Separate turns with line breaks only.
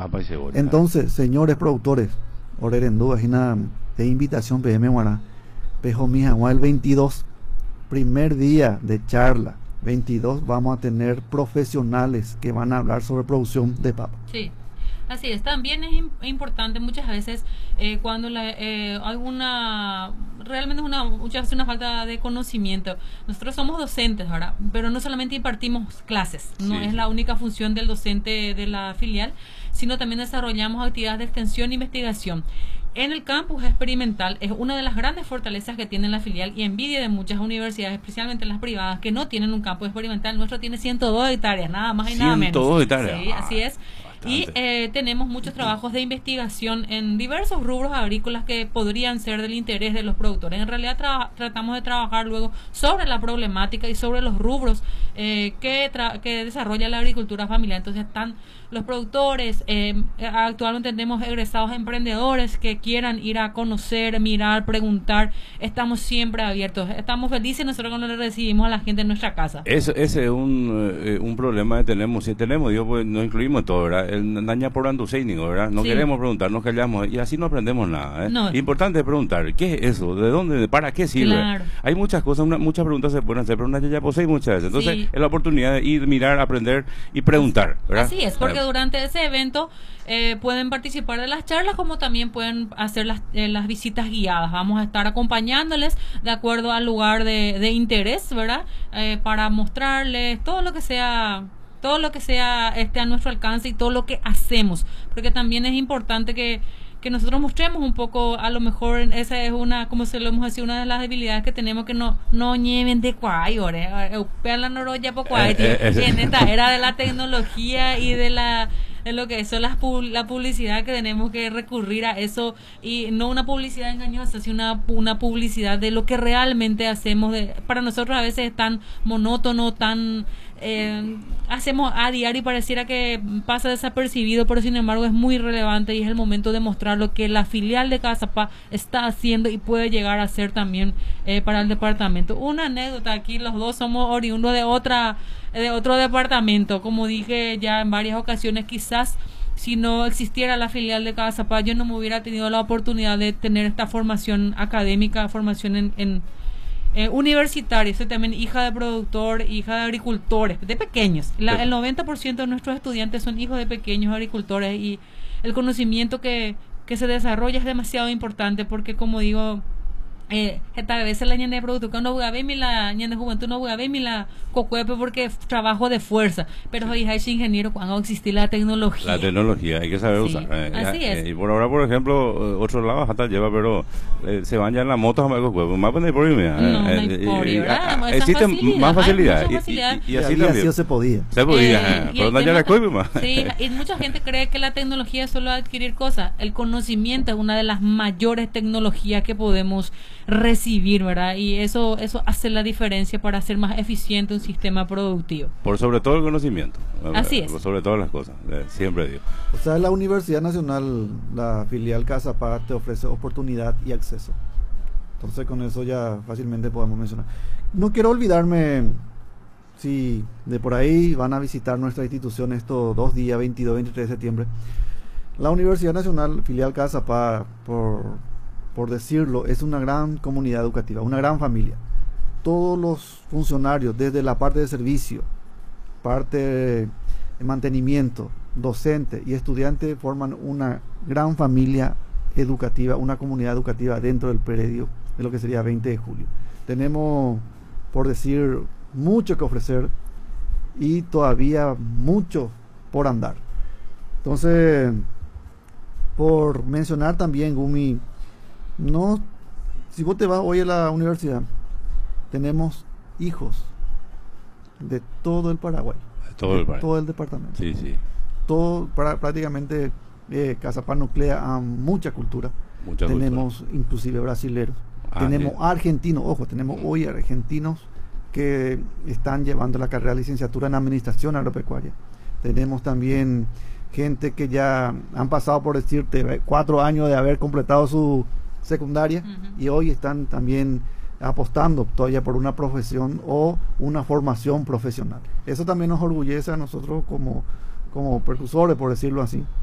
Papa y cebolla.
Entonces, señores productores, orerendú, nada de invitación PM Guará, Pejo Mija, el 22, primer día de charla, 22 vamos a tener profesionales que van a hablar sobre producción de papa.
Sí. Así es, también es importante muchas veces cuando hay realmente muchas veces una falta de conocimiento. Nosotros somos docentes ahora, pero no solamente impartimos clases, no es la única función del docente de la filial, sino también desarrollamos actividades de extensión e investigación. En el campus experimental es una de las grandes fortalezas que tiene la filial y envidia de muchas universidades, especialmente las privadas, que no tienen un campus experimental. Nuestro tiene 102 hectáreas, nada más y nada menos.
102 hectáreas.
Sí, así es. Y tenemos muchos trabajos de investigación en diversos rubros agrícolas que podrían ser del interés de los productores. En realidad tratamos de trabajar luego sobre la problemática y sobre los rubros que desarrolla la agricultura familiar. Entonces están los productores, actualmente tenemos egresados emprendedores que quieran ir a conocer, mirar, preguntar. Estamos siempre abiertos. Estamos felices nosotros cuando le recibimos a la gente en nuestra casa.
Ese es un problema que tenemos. Si tenemos, digo, pues nos incluimos todo, ¿verdad? El daña por anducénico, ¿verdad? No queremos preguntar, nos callamos y así no aprendemos nada.
No.
Importante preguntar, ¿qué es eso? ¿De dónde? ¿Para qué sirve?
Claro.
Hay muchas cosas, muchas preguntas se pueden hacer, pero una ya posee muchas veces. Entonces, es la oportunidad de ir, mirar, aprender y preguntar, ¿verdad?
Así es, porque durante ese evento pueden participar de las charlas, como también pueden hacer las visitas guiadas. Vamos a estar acompañándoles de acuerdo al lugar de interés, ¿verdad? Para mostrarles todo lo que sea a nuestro alcance y todo lo que hacemos, porque también es importante que nosotros mostremos un poco, a lo mejor esa es como se lo hemos decir, una de las debilidades que tenemos, que no lleven de cuay, la noroya por cuay, en esta era de la tecnología y de lo que son la publicidad, que tenemos que recurrir a eso, y no una publicidad engañosa, sino una publicidad de lo que realmente hacemos. Para nosotros a veces es tan monótono, tan hacemos a diario y pareciera que pasa desapercibido, pero sin embargo es muy relevante y es el momento de mostrar lo que la filial de Casapá está haciendo y puede llegar a hacer también para el departamento. Una anécdota: aquí los dos somos oriundos de otro departamento. Como dije ya en varias ocasiones, quizás si no existiera la filial de Casapá, yo no me hubiera tenido la oportunidad de tener esta formación académica, formación en universitaria. Soy también hija de productor, hija de agricultores, de pequeños. El 90% de nuestros estudiantes son hijos de pequeños agricultores, y el conocimiento que se desarrolla es demasiado importante, porque como digo, esta vez la ñane de producto que no voy a ver mi la ñane de juventud no voy a ver mi la cocuepe, porque trabajo de fuerza, pero hoy hay ingeniero cuando existe la tecnología
hay que saber usar,
así es.
Y por ahora, por ejemplo, otro lado hasta lleva, pero se van ya en la moto más por existe más facilidad y así también
se podía
pero no ya la coipe más.
Sí, y mucha gente cree que la tecnología es solo adquirir cosas. El conocimiento es una de las mayores tecnologías que podemos recibir, ¿verdad? Y eso hace la diferencia para hacer más eficiente un sistema productivo.
Por sobre todo el conocimiento.
Así es.
Por sobre todas las cosas, siempre digo.
O sea, la Universidad Nacional, la filial Casapá, te ofrece oportunidad y acceso. Entonces con eso ya fácilmente podemos mencionar. No quiero olvidarme, si de por ahí van a visitar nuestra institución estos 2 días, 22 y 23 de septiembre. La Universidad Nacional, filial Casapá, por decirlo, es una gran comunidad educativa, una gran familia. Todos los funcionarios, desde la parte de servicio, parte de mantenimiento, docente y estudiante, forman una gran familia educativa, una comunidad educativa dentro del predio de lo que sería 20 de julio. Tenemos, por decir, mucho que ofrecer y todavía mucho por andar. Entonces, por mencionar también, Gumi, no, si vos te vas hoy a la universidad, tenemos hijos de todo el Paraguay, todo el departamento.
Sí.
Todo, prácticamente Casapá nuclea a mucha cultura. Tenemos inclusive brasileros, tenemos argentinos, ojo, tenemos hoy argentinos que están llevando la carrera de licenciatura en administración agropecuaria. Tenemos también gente que ya han pasado, por decirte, 4 años de haber completado su secundaria y hoy están también apostando todavía por una profesión o una formación profesional. Eso también nos orgullece a nosotros como precursores, por decirlo así.